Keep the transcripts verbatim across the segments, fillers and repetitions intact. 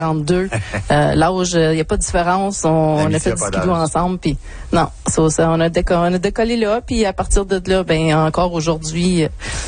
trente-deux. euh, l'âge, il n'y a pas de différence. On, on a fait du skidoo ensemble. Puis non, ça, ça, on, a déco- on a décollé là. Puis à partir de là, ben encore aujourd'hui,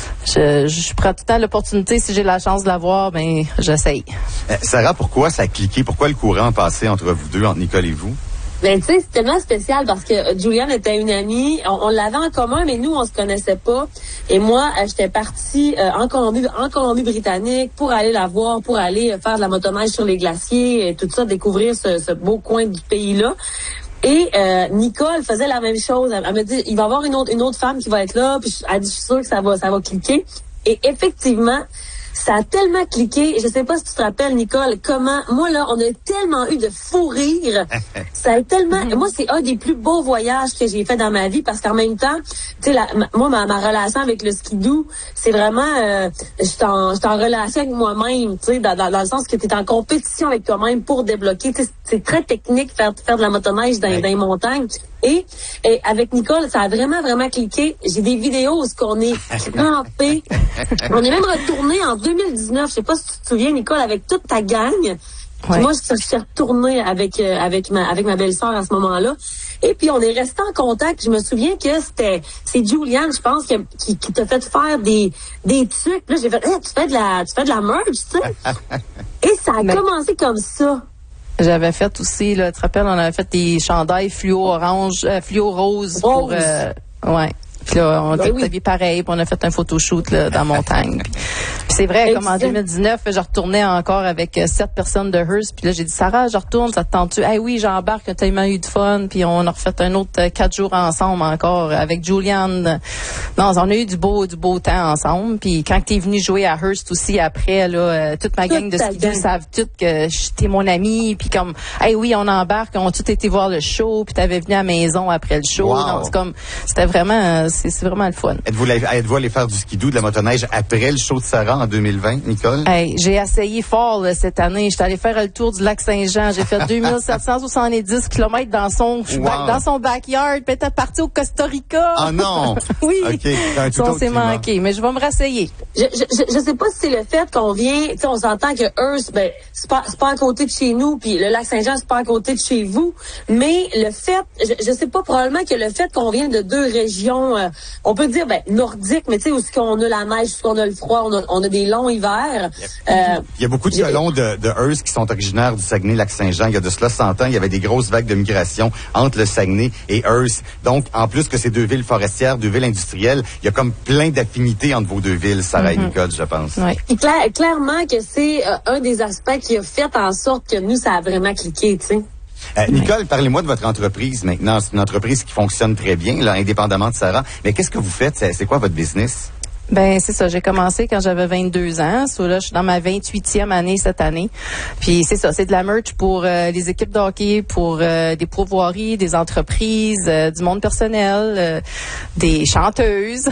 je, je prends tout le temps l'opportunité. Si j'ai la chance de la voir, ben j'essaye. Euh, Sarah, pourquoi ça a cliqué? Pourquoi le courant a passé entre vous deux, entre Nicole et vous? Ben, tu sais, c'est tellement spécial parce que Julianne était une amie. On, on l'avait en commun, mais nous, on se connaissait pas. Et moi, euh, j'étais partie euh, en Colombie, en Colombie-Britannique pour aller la voir, pour aller euh, faire de la motoneige sur les glaciers et tout ça, découvrir ce, ce beau coin du pays-là. Et euh, Nicole faisait la même chose. Elle, elle me dit, il va y avoir une autre, une autre femme qui va être là. Puis elle dit, je suis sûre que ça va, ça va cliquer. Et effectivement, ça a tellement cliqué. Je sais pas si tu te rappelles, Nicole, comment, moi là, on a tellement eu de fou rire. Ça a tellement, moi, c'est un des plus beaux voyages que j'ai fait dans ma vie parce qu'en même temps, tu sais, la, ma, moi, ma, ma relation avec le skidoo, c'est vraiment, euh, je suis en, je suis en relation avec moi-même, tu sais, dans, dans, dans le sens que tu es en compétition avec toi-même pour débloquer. Tu sais, c'est très technique faire, faire de la motoneige dans, dans les montagnes. Et, et avec Nicole, ça a vraiment, vraiment cliqué. J'ai des vidéos où on est crampés. On est même retourné en deux mille dix-neuf. Je sais pas si tu te souviens, Nicole, avec toute ta gang. Ouais. Moi, je, je suis retournée avec, euh, avec ma, avec ma belle-sœur à ce moment-là. Et puis, on est resté en contact. Je me souviens que c'était, c'est Julianne, je pense, qui, qui, qui t'a fait faire des, des trucs. Là, j'ai fait, hey, tu fais de la, tu fais de la merch, tu sais. Et ça a Mais... commencé comme ça. J'avais fait aussi, là, tu te rappelles, on avait fait des chandails fluo orange, euh, fluo rose, rose. pour, euh, ouais. Puis là, on était ben oui. habillés pareil, puis on a fait un photoshoot là, dans la montagne. Puis, puis c'est vrai, comme en deux mille dix-neuf, je retournais encore avec euh, sept personnes de Hearst. Puis là, j'ai dit, Sarah, je retourne, ça te tente-tu? Eh hey, oui, j'embarque, on a tellement eu de fun. Puis on a refait un autre euh, quatre jours ensemble encore avec Julianne. Non, on a eu du beau du beau temps ensemble. Puis quand t'es venu jouer à Hearst aussi après, là, euh, toute ma toute gang de skidoo savent toutes que j'étais mon amie. Puis comme, eh hey, oui, on embarque, on a tout été voir le show. Puis t'avais venu à la maison après le show. Wow. Non, c'est comme, c'était vraiment... Euh, C'est, c'est vraiment le fun. Êtes-vous, êtes-vous allé faire du skidoo, de la motoneige après le show de Sarah en deux mille vingt, Nicole? Hey, j'ai essayé fort là, cette année. J'étais allée faire le tour du lac Saint-Jean. J'ai fait deux mille sept cent soixante-dix kilomètres dans son wow. back, dans son backyard. Puis t'es parti au Costa Rica. Ah non! Oui. Okay. Ça, on s'est manqué. Mais je vais me rasseyer. Je, je, je sais pas si c'est le fait qu'on vient, tu sais, on s'entend que Hearst, ben, c'est pas, c'est pas à côté de chez nous, puis le lac Saint-Jean, c'est pas à côté de chez vous. Mais le fait, je, je sais pas, probablement que le fait qu'on vient de deux régions, euh, on peut dire, ben, nordique, mais tu sais, où est-ce qu'on a la neige, où est-ce qu'on a le froid, on a, on a des longs hivers. Il y a, euh, il y a beaucoup de colons de, de Hearst qui sont originaires du Saguenay-Lac-Saint-Jean. Il y a de cela cent ans, il y avait des grosses vagues de migration entre le Saguenay et Hearst. Donc, en plus que ces deux villes forestières, deux villes industrielles, il y a comme plein d'affinités entre vos deux villes, Sarah mm-hmm. et Nicole, je pense. Oui. Et clair, clairement que c'est euh, un des aspects qui a fait en sorte que nous, ça a vraiment cliqué, tu sais. Euh, Nicole, parlez-moi de votre entreprise maintenant. C'est une entreprise qui fonctionne très bien, là, indépendamment de Sarah. Mais qu'est-ce que vous faites? C'est, c'est quoi votre business? Ben c'est ça, j'ai commencé quand j'avais vingt-deux ans. So, là, je suis dans ma vingt-huitième année cette année. Puis c'est ça, c'est de la merch pour euh, les équipes de hockey, pour euh, des pourvoiries, des entreprises, euh, du monde personnel, euh, des chanteuses.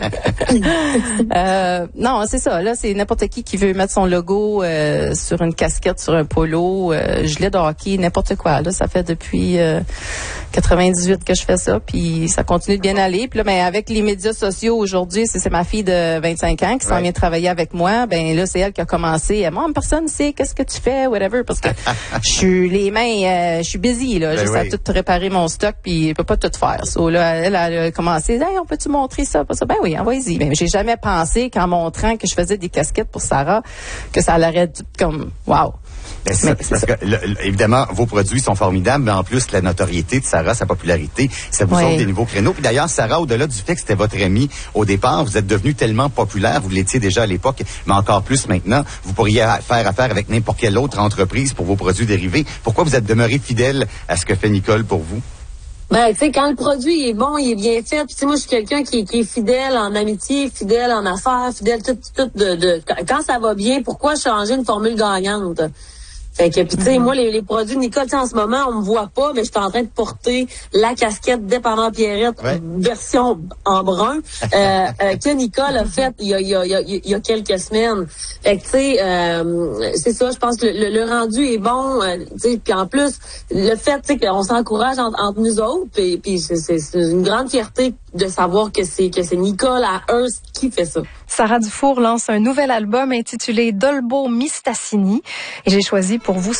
euh, non, c'est ça. Là, c'est n'importe qui qui veut mettre son logo euh, sur une casquette, sur un polo, euh, gilet de hockey, n'importe quoi. Là, ça fait depuis euh, quatre-vingt-dix-huit que je fais ça, puis ça continue de bien aller. Puis là, ben avec les médias sociaux aujourd'hui, c'est, c'est ma fille de vingt-cinq ans qui s'en ouais. vient travailler avec moi. Ben là, c'est elle qui a commencé. Moi, personne sait qu'est-ce que tu fais, whatever, parce que je suis les mains, euh, je suis busy là, ben juste oui. à tout réparer mon stock, puis je peux pas tout faire. So, là, elle, elle a commencé. Hey, on peut-tu montrer ça, pas ça? Ben oui, envoyez-y. Ben j'ai jamais pensé qu'en montrant que je faisais des casquettes pour Sarah, que ça l'aurait tout comme wow. Ben, c'est, c'est parce ça. que, le, le, évidemment, vos produits sont formidables, mais en plus, la notoriété de Sarah, sa popularité, ça vous ouais. ouvre des nouveaux créneaux. Puis d'ailleurs, Sarah, au-delà du fait que c'était votre amie au départ, vous êtes devenu tellement populaire, vous l'étiez déjà à l'époque, mais encore plus maintenant, vous pourriez faire affaire avec n'importe quelle autre entreprise pour vos produits dérivés. Pourquoi vous êtes demeuré fidèle à ce que fait Nicole pour vous? Ben, tu sais, quand le produit est bon, il est bien fait. Puis, tu sais, moi, je suis quelqu'un qui, qui est fidèle en amitié, fidèle en affaires, fidèle tout, tout de, de. Quand ça va bien, pourquoi changer une formule gagnante? Fait que, puis tu sais, mm-hmm. moi, les, les produits de Nicole, en ce moment, on me voit pas, mais je suis en train de porter la casquette Dépendant Pierrette, ouais. version en brun, euh, euh, que Nicole a faite il y a, il y a, il y a, il y a quelques semaines. Fait que, tu sais, euh, c'est ça, je pense que le, le, le rendu est bon, euh, tu sais, puis en plus, le fait, tu sais, qu'on s'encourage entre, entre nous autres, puis, puis c'est, c'est, c'est une grande fierté de savoir que c'est que c'est Nicole à Hearst qui fait ça. Sarah Dufour lance un nouvel album intitulé Dolbo Mistassini et j'ai choisi pour vous